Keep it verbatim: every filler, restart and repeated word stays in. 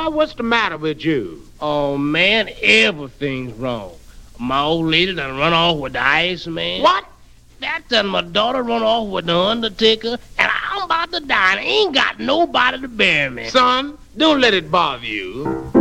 what's the matter with you? Oh, man, everything's wrong. My old lady done run off with the Iceman. What? That done my daughter run off with the Undertaker, and I'm about to die, and I ain't got nobody to bury me. Son, don't let it bother you.